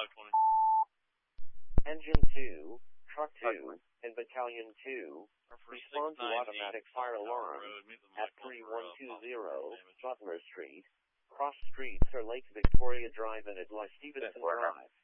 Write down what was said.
520. Engine 2, Truck 2, and Battalion 2, respond to automatic fire alarm at 3120 Butler Street. Cross streets are Lake Victoria Drive and at La Stevenson Drive.